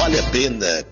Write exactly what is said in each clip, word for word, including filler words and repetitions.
Vale a pena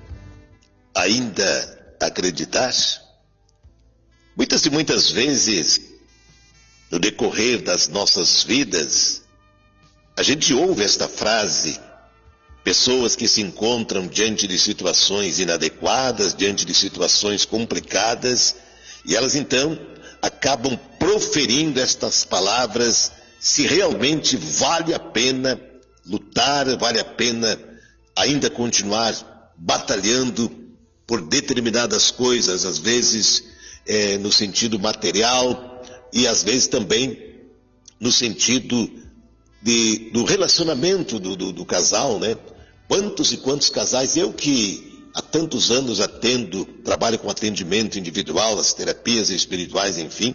ainda acreditar? Muitas e muitas vezes, no decorrer das nossas vidas, a gente ouve esta frase, pessoas que se encontram diante de situações inadequadas, diante de situações complicadas, e elas então acabam proferindo estas palavras, se realmente vale a pena lutar, vale a pena ainda continuar batalhando por determinadas coisas, às vezes é, no sentido material e às vezes também no sentido de, do relacionamento do, do, do casal, né? Quantos e quantos casais, eu que há tantos anos atendo, trabalho com atendimento individual, as terapias espirituais, enfim,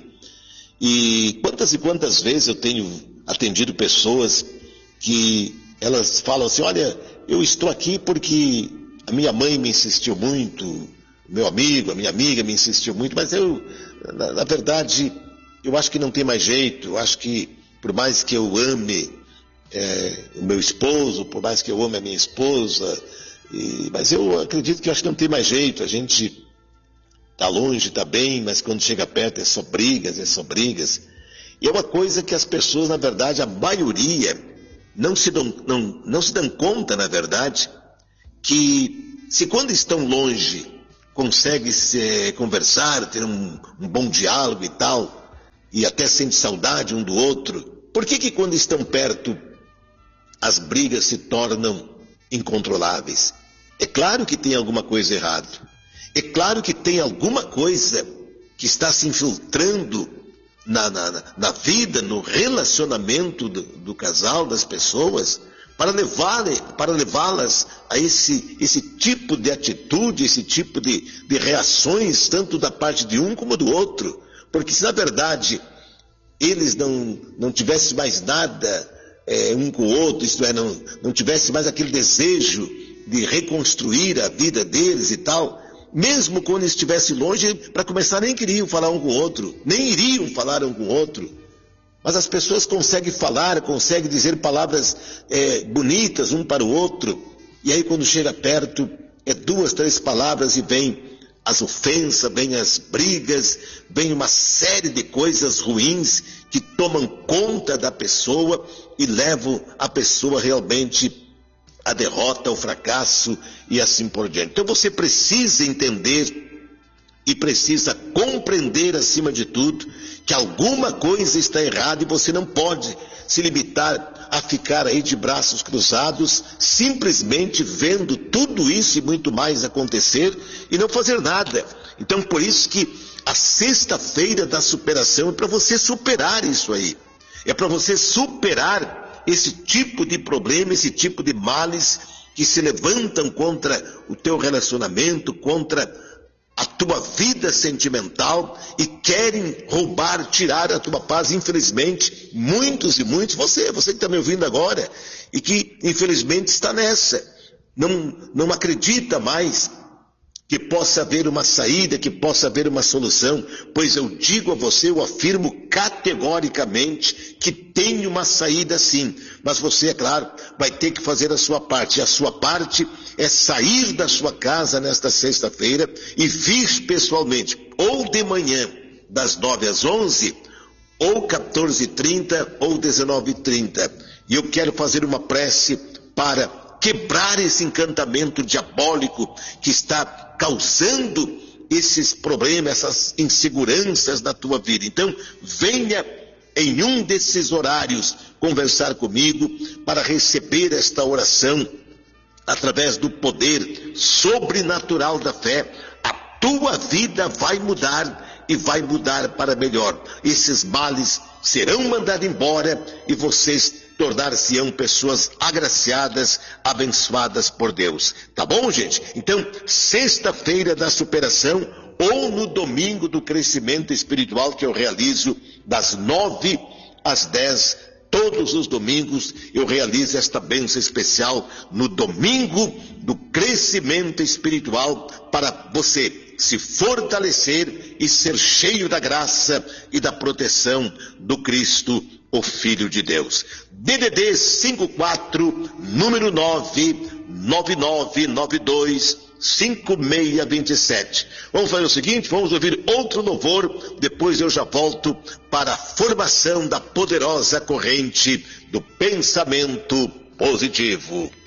e quantas e quantas vezes eu tenho atendido pessoas que elas falam assim, olha, eu estou aqui porque a minha mãe me insistiu muito, o meu amigo, a minha amiga me insistiu muito, mas eu, na, na verdade, eu acho que não tem mais jeito, eu acho que por mais que eu ame é, o meu esposo, por mais que eu ame a minha esposa, e, mas eu acredito que eu acho que não tem mais jeito, a gente está longe, está bem, mas quando chega perto é só brigas, é só brigas. E é uma coisa que as pessoas, na verdade, a maioria, não se dão, não, não se dão conta, na verdade, que se quando estão longe, conseguem se conversar, ter um, um bom diálogo e tal, e até sente saudade um do outro, por que que quando estão perto, as brigas se tornam incontroláveis? É claro que tem alguma coisa errada. É claro que tem alguma coisa que está se infiltrando na, na, na vida, no relacionamento do, do casal, das pessoas, para levá-las para levá-las a esse, esse tipo de atitude, esse tipo de, de reações, tanto da parte de um como do outro. Porque se na verdade eles não, não tivessem mais nada é, um com o outro, isto é, não, não tivessem mais aquele desejo de reconstruir a vida deles e tal, mesmo quando estivessem longe, para começar, nem queriam falar um com o outro, nem iriam falar um com o outro. Mas as pessoas conseguem falar, conseguem dizer palavras é, bonitas um para o outro, e aí quando chega perto, é duas, três palavras e vem as ofensas, vem as brigas, vem uma série de coisas ruins que tomam conta da pessoa e levam a pessoa realmente a derrota, o fracasso e assim por diante. Então você precisa entender e precisa compreender acima de tudo que alguma coisa está errada e você não pode se limitar a ficar aí de braços cruzados, simplesmente vendo tudo isso e muito mais acontecer e não fazer nada. Então por isso que a sexta-feira da superação é para você superar isso aí. É para você superar esse tipo de problema, esse tipo de males que se levantam contra o teu relacionamento, contra a tua vida sentimental e querem roubar, tirar a tua paz. Infelizmente, muitos e muitos, você, você que está me ouvindo agora e que infelizmente está nessa, não, não acredita mais que possa haver uma saída, que possa haver uma solução, pois eu digo a você, eu afirmo categoricamente que tem uma saída sim, mas você, é claro, vai ter que fazer a sua parte, e a sua parte é sair da sua casa nesta sexta-feira e vir pessoalmente, ou de manhã, das nove às onze, ou quatorze e trinta, ou dezenove e trinta, e eu quero fazer uma prece para quebrar esse encantamento diabólico que está causando esses problemas, essas inseguranças na tua vida. Então, venha em um desses horários conversar comigo para receber esta oração através do poder sobrenatural da fé. A tua vida vai mudar e vai mudar para melhor. Esses males serão mandados embora e vocês tornar-se-ão pessoas agraciadas, abençoadas por Deus. Tá bom, gente? Então, sexta-feira da superação ou no domingo do crescimento espiritual que eu realizo das nove às dez, todos os domingos eu realizo esta bênção especial no domingo do crescimento espiritual para você se fortalecer e ser cheio da graça e da proteção do Cristo, o Filho de Deus. D D D cinquenta e quatro, número nove, nove nove nove dois cinco seis dois sete. Vamos fazer o seguinte, vamos ouvir outro louvor, depois eu já volto para a formação da poderosa corrente do pensamento positivo.